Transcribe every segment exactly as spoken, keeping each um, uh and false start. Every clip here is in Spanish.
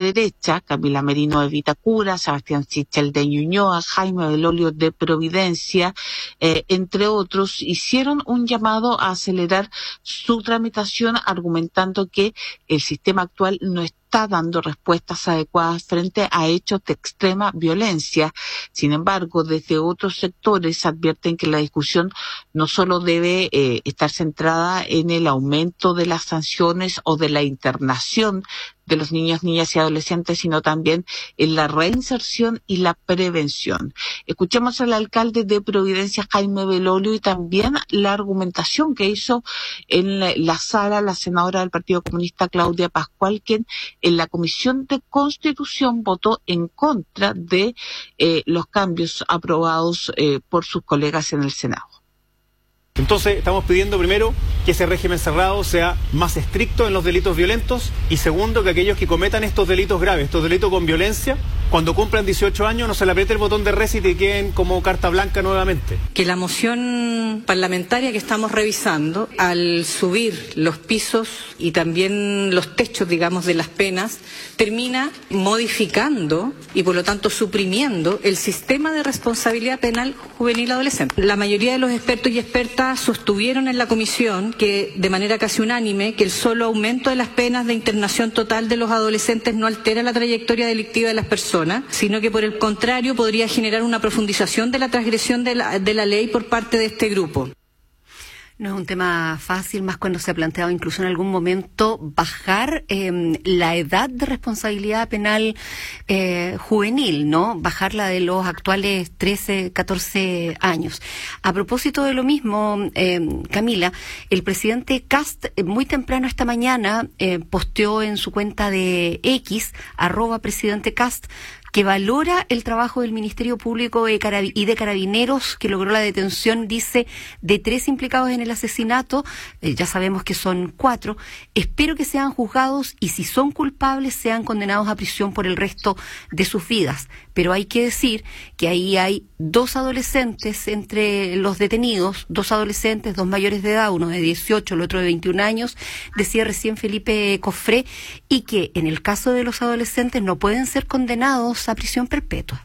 derecha, Camila Merino de Vitacura, Sebastián Sichel de Ñuñoa, Jaime Belolio de Providencia, eh, entre otros, hicieron un llamado a acelerar su tramitación, argumentando que el sistema actual no está está dando respuestas adecuadas frente a hechos de extrema violencia. Sin embargo, desde otros sectores advierten que la discusión no solo debe eh, estar centrada en el aumento de las sanciones o de la internación de los niños, niñas y adolescentes, sino también en la reinserción y la prevención. Escuchemos al alcalde de Providencia, Jaime Belolio, y también la argumentación que hizo en la sala la senadora del Partido Comunista, Claudia Pascual, quien en la Comisión de Constitución votó en contra de eh, los cambios aprobados eh, por sus colegas en el Senado. Entonces, estamos pidiendo primero que ese régimen cerrado sea más estricto en los delitos violentos y segundo, que aquellos que cometan estos delitos graves, estos delitos con violencia, cuando cumplan dieciocho años no se le apriete el botón de reset y queden como carta blanca nuevamente. Que la moción parlamentaria que estamos revisando, al subir los pisos y también los techos, digamos, de las penas, termina modificando y por lo tanto suprimiendo el sistema de responsabilidad penal juvenil adolescente. La mayoría de los expertos y expertas sostuvieron en la comisión que de manera casi unánime que el solo aumento de las penas de internación total de los adolescentes no altera la trayectoria delictiva de las personas, sino que por el contrario podría generar una profundización de la transgresión de la, de la ley por parte de este grupo. No es un tema fácil, más cuando se ha planteado incluso en algún momento bajar eh, la edad de responsabilidad penal eh, juvenil, ¿no? Bajarla de los actuales trece, catorce años. A propósito de lo mismo, eh, Camila, el presidente Kast eh, muy temprano esta mañana eh, posteó en su cuenta de X, arroba presidente Kast, que valora el trabajo del Ministerio Público y de Carabineros, que logró la detención, dice, de tres implicados en el asesinato. Eh, ya sabemos que son cuatro. Espero que sean juzgados y, si son culpables, sean condenados a prisión por el resto de sus vidas. Pero hay que decir que ahí hay dos adolescentes entre los detenidos, dos adolescentes, dos mayores de edad, uno de dieciocho, el otro de veintiún años, decía recién Felipe Cofré, y que en el caso de los adolescentes no pueden ser condenados a prisión perpetua.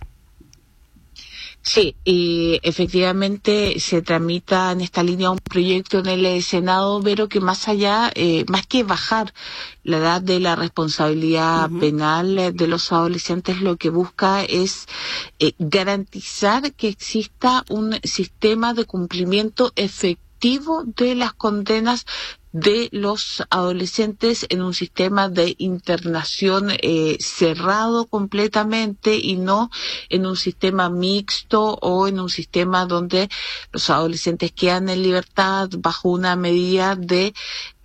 Sí, y efectivamente se tramita en esta línea un proyecto en el Senado, pero que más allá, eh, más que bajar la edad de la responsabilidad uh-huh. penal de los adolescentes, lo que busca es eh, garantizar que exista un sistema de cumplimiento efectivo de las condenas de los adolescentes en un sistema de internación eh, cerrado completamente y no en un sistema mixto o en un sistema donde los adolescentes quedan en libertad bajo una medida de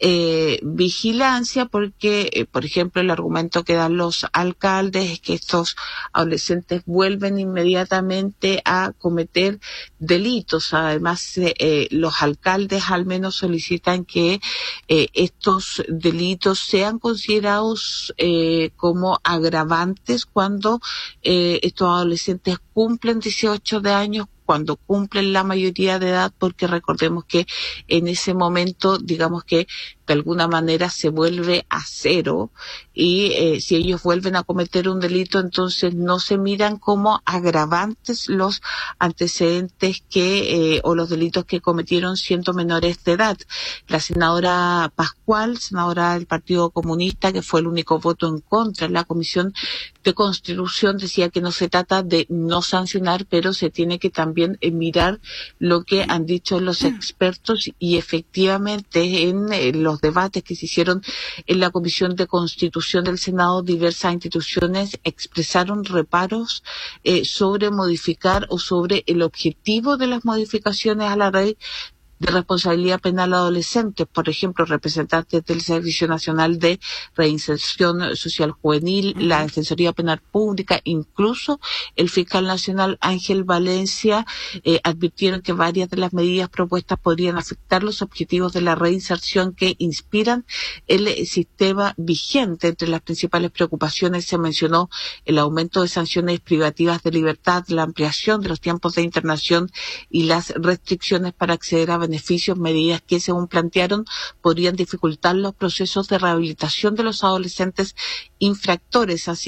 eh, vigilancia, porque, eh, por ejemplo, el argumento que dan los alcaldes es que estos adolescentes vuelven inmediatamente a cometer delitos. Además, eh, los alcaldes al menos solicitan que Eh, estos delitos sean considerados eh, como agravantes cuando eh, estos adolescentes cumplen dieciocho de años, cuando cumplen la mayoría de edad, porque recordemos que en ese momento, digamos que de alguna manera se vuelve a cero, y eh, si ellos vuelven a cometer un delito, entonces no se miran como agravantes los antecedentes que eh, o los delitos que cometieron siendo menores de edad. La senadora Pascual, senadora del Partido Comunista, que fue el único voto en contra en la Comisión de Constitución, decía que no se trata de no sancionar, pero se tiene que también eh, mirar lo que han dicho los expertos, y efectivamente en eh, los debates que se hicieron en la Comisión de Constitución del Senado, diversas instituciones expresaron reparos eh, sobre modificar o sobre el objetivo de las modificaciones a la ley de responsabilidad penal adolescente. Por ejemplo, representantes del Servicio Nacional de Reinserción Social Juvenil, uh-huh. la Defensoría Penal Pública, incluso el fiscal nacional Ángel Valencia, eh, advirtieron que varias de las medidas propuestas podrían afectar los objetivos de la reinserción que inspiran el sistema vigente. Entre las principales preocupaciones se mencionó el aumento de sanciones privativas de libertad, la ampliación de los tiempos de internación y las restricciones para acceder a beneficios, medidas que, según plantearon, podrían dificultar los procesos de rehabilitación de los adolescentes infractores. Así